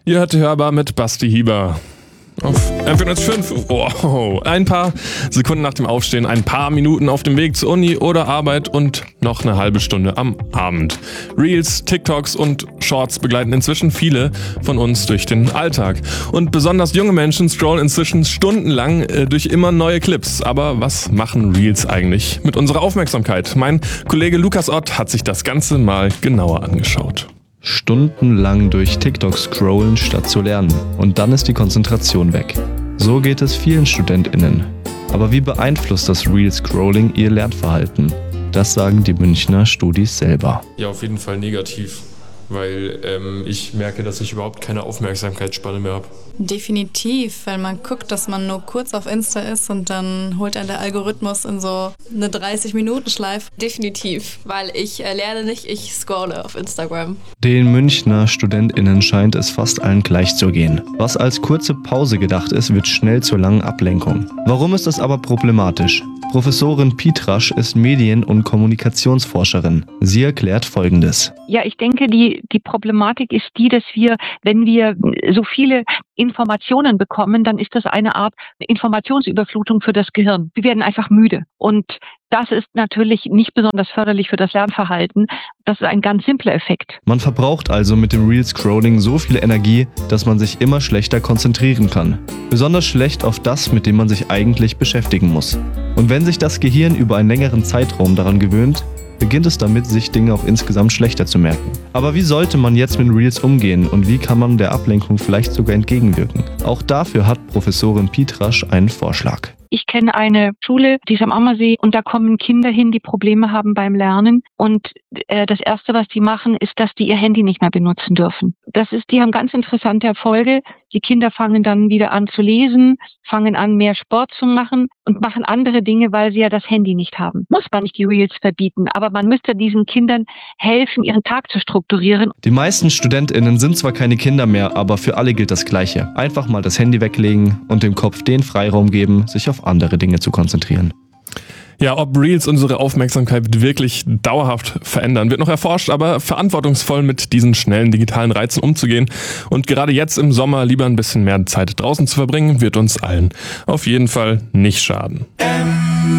Ihr hört Hörbar mit Basti Hieber. Auf M405, wow, ein paar Sekunden nach dem Aufstehen, ein paar Minuten auf dem Weg zur Uni oder Arbeit und noch eine halbe Stunde am Abend. Reels, TikToks und Shorts begleiten inzwischen viele von uns durch den Alltag. Und besonders junge Menschen scrollen inzwischen stundenlang durch immer neue Clips. Aber was machen Reels eigentlich mit unserer Aufmerksamkeit? Mein Kollege Lukas Ott hat sich das Ganze mal genauer angeschaut. Stundenlang durch TikTok scrollen statt zu lernen. Und dann ist die Konzentration weg. So geht es vielen StudentInnen. Aber wie beeinflusst das Reel-Scrolling ihr Lernverhalten? Das sagen die Münchner Studis selber. Ja, auf jeden Fall negativ, weil ich merke, dass ich überhaupt keine Aufmerksamkeitsspanne mehr habe. Definitiv, weil man guckt, dass man nur kurz auf Insta ist und dann holt einen der Algorithmus in so eine 30-Minuten-Schleife. Definitiv, weil ich lerne nicht, ich scrolle auf Instagram. Den Münchner StudentInnen scheint es fast allen gleich zu gehen. Was als kurze Pause gedacht ist, wird schnell zur langen Ablenkung. Warum ist das aber problematisch? Professorin Pietrasch ist Medien- und Kommunikationsforscherin. Sie erklärt Folgendes. Ja, ich denke, die Problematik ist die, dass wenn wir so viele Informationen bekommen, dann ist das eine Art Informationsüberflutung für das Gehirn. Wir werden einfach müde. Und das ist natürlich nicht besonders förderlich für das Lernverhalten. Das ist ein ganz simpler Effekt. Man verbraucht also mit dem Reel-Scrolling so viel Energie, dass man sich immer schlechter konzentrieren kann. Besonders schlecht auf das, mit dem man sich eigentlich beschäftigen muss. Und wenn sich das Gehirn über einen längeren Zeitraum daran gewöhnt, beginnt es damit, sich Dinge auch insgesamt schlechter zu merken. Aber wie sollte man jetzt mit Reels umgehen und wie kann man der Ablenkung vielleicht sogar entgegenwirken? Auch dafür hat Professorin Pietrasch einen Vorschlag. Ich kenne eine Schule, die ist am Ammersee, und da kommen Kinder hin, die Probleme haben beim Lernen. Und das Erste, was die machen, ist, dass die ihr Handy nicht mehr benutzen dürfen. Die haben ganz interessante Erfolge. Die Kinder fangen dann wieder an zu lesen, fangen an, mehr Sport zu machen und machen andere Dinge, weil sie ja das Handy nicht haben. Muss man nicht die Reels verbieten, aber man müsste diesen Kindern helfen, ihren Tag zu strukturieren. Die meisten StudentInnen sind zwar keine Kinder mehr, aber für alle gilt das Gleiche. Einfach mal das Handy weglegen und dem Kopf den Freiraum geben, sich auf andere Dinge zu konzentrieren. Ja, ob Reels unsere Aufmerksamkeit wirklich dauerhaft verändern, wird noch erforscht, aber verantwortungsvoll mit diesen schnellen digitalen Reizen umzugehen und gerade jetzt im Sommer lieber ein bisschen mehr Zeit draußen zu verbringen, wird uns allen auf jeden Fall nicht schaden.